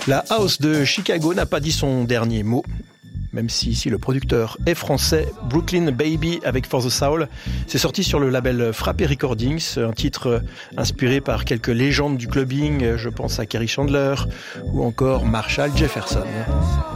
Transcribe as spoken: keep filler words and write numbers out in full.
La house de Chicago n'a pas dit son dernier mot. Même si ici le producteur est français, Brooklyn Baby avec For the Soul, c'est sorti sur le label Frappé Recordings, un titre inspiré par quelques légendes du clubbing, je pense à Kerry Chandler ou encore Marshall Jefferson.